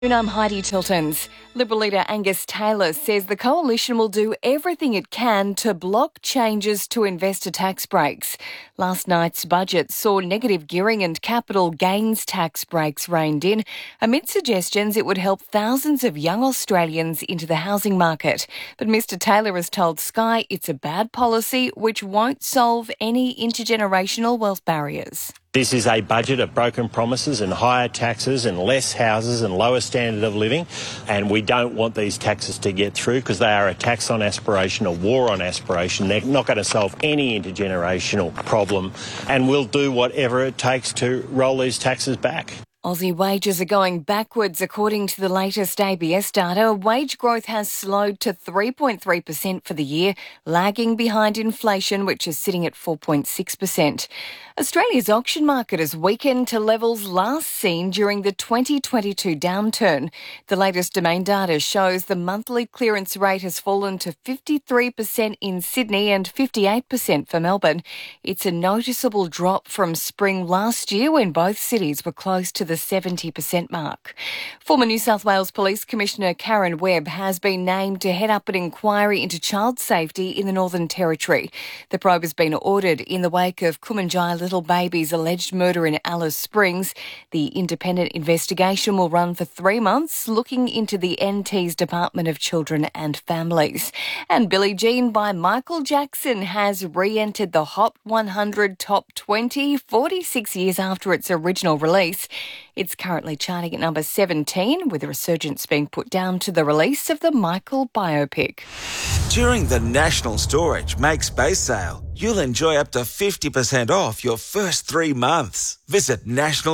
I'm Heidi Tiltons. Liberal leader Angus Taylor says the coalition will do everything it can to block changes to investor tax breaks. Last night's budget saw negative gearing and capital gains tax breaks reined in, amid suggestions it would help thousands of young Australians into the housing market. But Mr Taylor has told Sky it's a bad policy which won't solve any intergenerational wealth barriers. This is a budget of broken promises and higher taxes and less houses and lower standard of living, and we don't want these taxes to get through because they are a tax on aspiration, a war on aspiration. They're not going to solve any intergenerational problem, and we'll do whatever it takes to roll these taxes back. Aussie wages are going backwards according to the latest ABS data. Wage growth has slowed to 3.3% for the year, lagging behind inflation, which is sitting at 4.6%. Australia's auction market has weakened to levels last seen during the 2022 downturn. The latest Domain data shows the monthly clearance rate has fallen to 53% in Sydney and 58% for Melbourne. It's a noticeable drop from spring last year when both cities were close to the 70% mark. Former New South Wales Police Commissioner Karen Webb has been named to head up an inquiry into child safety in the Northern Territory. The probe has been ordered in the wake of Kumanjai Little Baby's alleged murder in Alice Springs. The independent investigation will run for 3 months, looking into the NT's Department of Children and Families. And Billie Jean by Michael Jackson has re-entered the Hot 100 Top 20 46 years after its original release. It's currently charting at number 17, with a resurgence being put down to the release of the Michael biopic. During the National Storage Make Space sale, you'll enjoy up to 50% off your first 3 months. Visit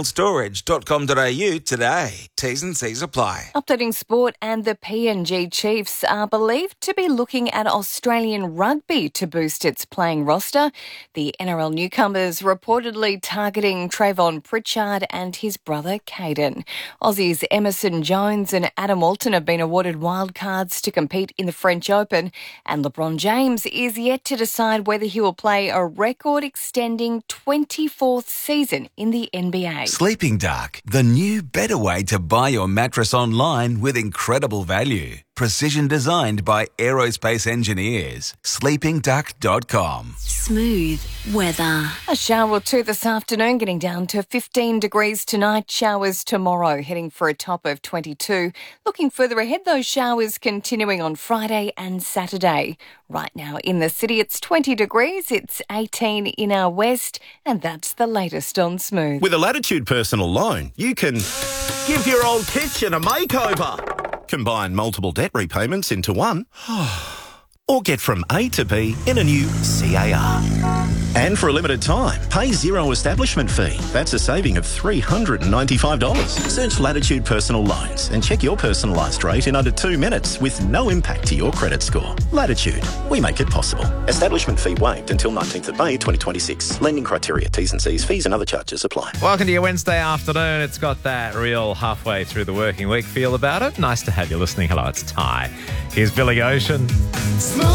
nationalstorage.com.au today. T's and C's apply. Updating sport, and the PNG Chiefs are believed to be looking at Australian rugby to boost its playing roster. The NRL newcomers reportedly targeting Trayvon Pritchard and his brother Caden. Aussies Emerson Jones and Adam Walton have been awarded wildcards to compete in the French Open, and LeBron James is yet to decide whether he will play a record-extending 24th season in the NBA. Sleeping Dark, the new better way to buy your mattress online with incredible value. Precision designed by aerospace engineers. sleepingduck.com. Smooth weather. A shower or two this afternoon, getting down to 15 degrees tonight. Showers tomorrow, heading for a top of 22. Looking further ahead, those showers continuing on Friday and Saturday. Right now in the city, it's 20 degrees. It's 18 in our west, and that's the latest on Smooth. With a Latitude personal loan, you can give your old kitchen a makeover, combine multiple debt repayments into one, or get from A to B in a new CAR. And for a limited time, pay zero establishment fee. That's a saving of $395. Search Latitude Personal Loans and check your personalised rate in under 2 minutes with no impact to your credit score. Latitude, we make it possible. Establishment fee waived until 19th of May 2026. Lending criteria, T's and C's, fees and other charges apply. Welcome to your Wednesday afternoon. It's got that real halfway through the working week feel about it. Nice to have you listening. Hello, it's Ty. Here's Billy Ocean. Smooth